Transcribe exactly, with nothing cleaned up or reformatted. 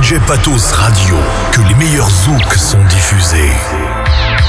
D J Patos Radio, que les meilleurs zouks sont diffusés.